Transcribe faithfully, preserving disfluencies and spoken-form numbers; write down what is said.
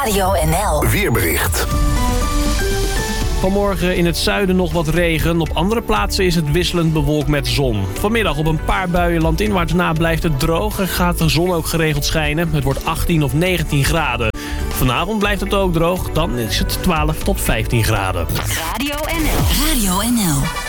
Radio N L. Weerbericht. Vanmorgen in het zuiden nog wat regen. Op andere plaatsen is het wisselend bewolkt met zon. Vanmiddag op een paar buien landinwaarts na blijft het droog en gaat de zon ook geregeld schijnen. Het wordt achttien of negentien graden. Vanavond blijft het ook droog, dan is het twaalf tot vijftien graden. Radio N L. Radio N L.